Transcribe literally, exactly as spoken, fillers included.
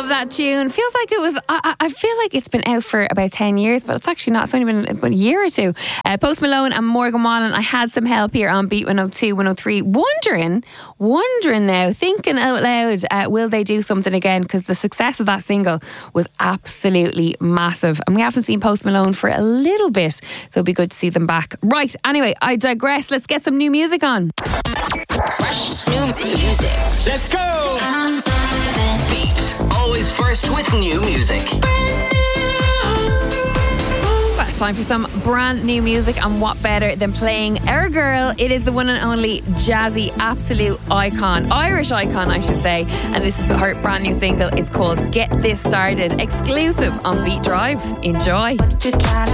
Love that tune. Feels like it was, I, I feel like it's been out for about ten years, but it's actually not. It's only been about a year or two. Uh, Post Malone and Morgan Wallen. I had some help here on Beat one oh two, one oh three. Wondering, wondering now, thinking out loud, uh, will they do something again? Because the success of that single was absolutely massive. And we haven't seen Post Malone for a little bit. So it'd be good to see them back. Right, anyway, I digress. Let's get some new music on. Fresh new music. Let's go! Beat. Always first with new music. Well, it's time for some brand new music, and what better than playing our girl? It is the one and only Jazzy, absolute icon, Irish icon I should say, and this is her brand new single. It's called Get This Started, exclusive on Beat Drive. Enjoy. You're trying